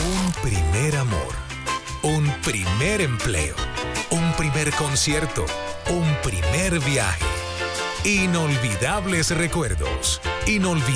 Un primer amor, un primer empleo, un primer concierto, un primer viaje. Inolvidables recuerdos, inolvidables.